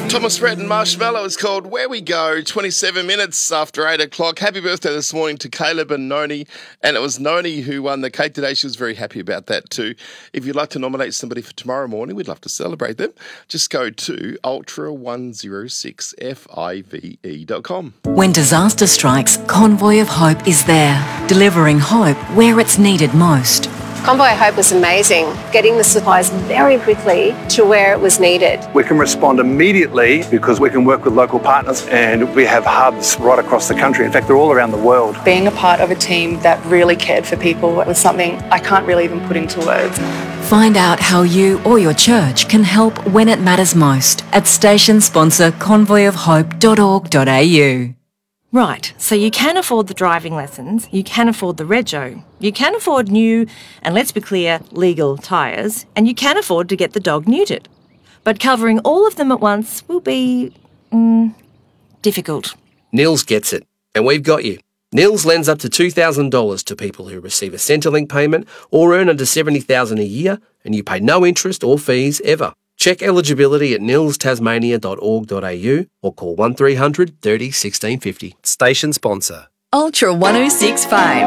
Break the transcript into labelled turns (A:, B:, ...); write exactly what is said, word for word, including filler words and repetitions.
A: Thomas Rhett and Marshmallow is called Where We Go, twenty-seven minutes after eight o'clock. Happy birthday this morning to Caleb and Noni. And it was Noni who won the cake today. She was very happy about that too. If you'd like to nominate somebody for tomorrow morning, we'd love to celebrate them. Just go to ultra one oh six five dot com.
B: When disaster strikes, Convoy of Hope is there, delivering hope where it's needed most.
C: Convoy of Hope was amazing, getting the supplies very quickly to where it was needed.
D: We can respond immediately because we can work with local partners, and we have hubs right across the country. In fact, they're all around the world.
E: Being a part of a team that really cared for people was something I can't really even put into words.
B: Find out how you or your church can help when it matters most at station sponsor convoy of hope dot org dot a u.
F: Right, so you can afford the driving lessons, you can afford the rego, you can afford new, and let's be clear, legal tyres, and you can afford to get the dog neutered. But covering all of them at once will be, mm, difficult.
G: Nils gets it, and we've got you. Nils lends up to two thousand dollars to people who receive a Centrelink payment or earn under seventy thousand dollars a year, and you pay no interest or fees ever. Check eligibility at nils tasmania dot org dot a u or call one three hundred thirty sixteen fifty.
H: Station sponsor.
I: Ultra one oh six point five.